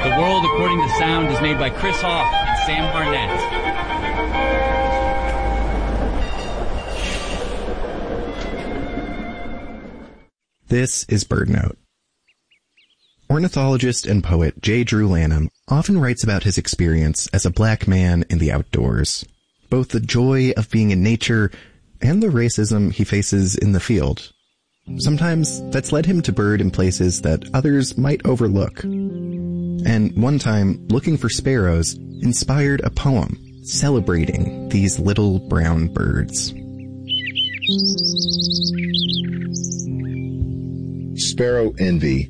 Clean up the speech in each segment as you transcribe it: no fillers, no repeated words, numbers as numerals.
The World According to Sound is made by Chris Hoff and Sam Barnett. This is BirdNote. Ornithologist and poet J. Drew Lanham often writes about his experience as a black man in the outdoors, both the joy of being in nature and the racism he faces in the field. Sometimes that's led him to bird in places that others might overlook. And one time, looking for sparrows inspired a poem celebrating these little brown birds. Sparrow Envy.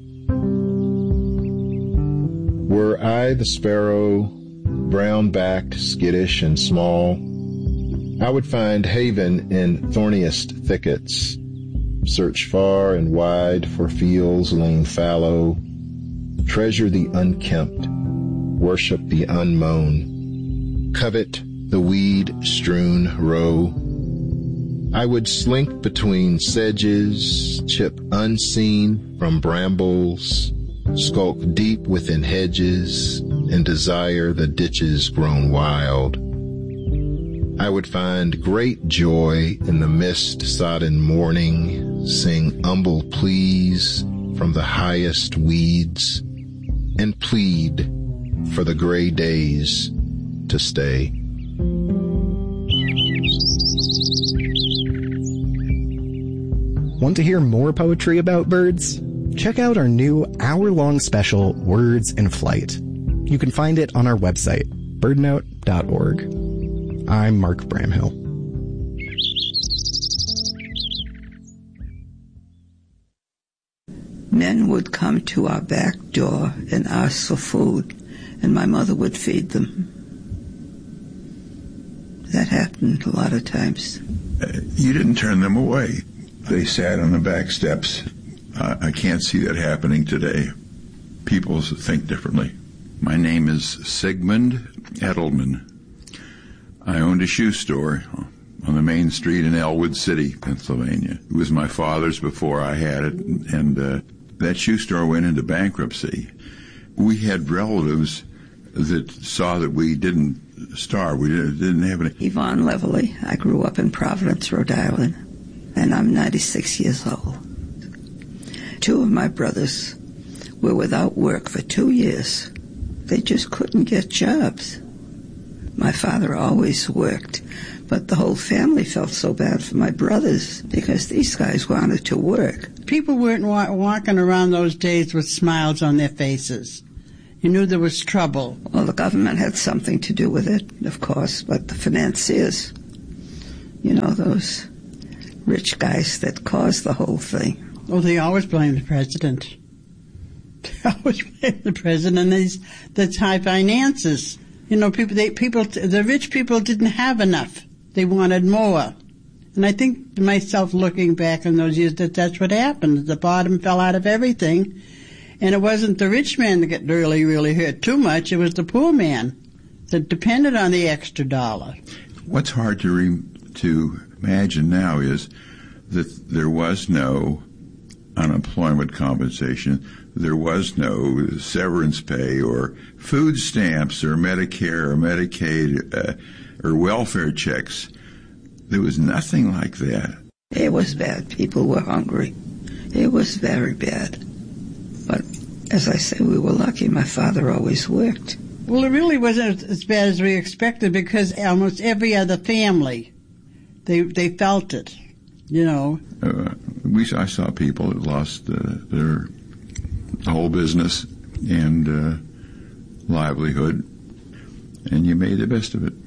Were I the sparrow, brown-backed, skittish, and small, I would find haven in thorniest thickets, search far and wide for fields lean fallow, treasure the unkempt, worship the unmown, covet the weed-strewn row. I would slink between sedges, chip unseen from brambles, skulk deep within hedges, and desire the ditches grown wild. I would find great joy in the mist-sodden morning, sing humble pleas from the highest weeds, and plead for the gray days to stay. Want to hear more poetry about birds? Check out our new hour-long special, Words in Flight. You can find it on our website, birdnote.org. I'm Mark Bramhill. Men would come to our back door and ask for food, and my mother would feed them. That happened a lot of times. You didn't turn them away. They sat on the back steps. I can't see that happening today. People think differently. My name is Sigmund Edelman. I owned a shoe store on the main street in Elwood City, Pennsylvania. It was my father's before I had it, and that shoe store went into bankruptcy. We had relatives that saw that we didn't starve. We didn't have any. Yvonne Leverly. I grew up in Providence, Rhode Island, and I'm 96 years old. 2 of my brothers were without work for 2 years. They just couldn't get jobs. My father always worked, but the whole family felt so bad for my brothers because these guys wanted to work. People weren't walking around those days with smiles on their faces. You knew there was trouble. Well, the government had something to do with it, of course, but the financiers, you know, those rich guys that caused the whole thing. Oh, they always blame the president. They always blame the president and the high finances. You know, the rich people didn't have enough. They wanted more. And I think to myself, looking back on those years, that's what happened. The bottom fell out of everything. And it wasn't the rich man that got really, really hurt too much. It was the poor man that depended on the extra dollar. What's hard to imagine now is that there was no unemployment compensation. There was no severance pay or food stamps or Medicare or Medicaid or welfare checks. There was nothing like that. It was bad. People were hungry. It was very bad. But as I say, we were lucky. My father always worked. Well, it really wasn't as bad as we expected because almost every other family, they felt it, you know. I saw people that lost their whole business and livelihood, and you made the best of it.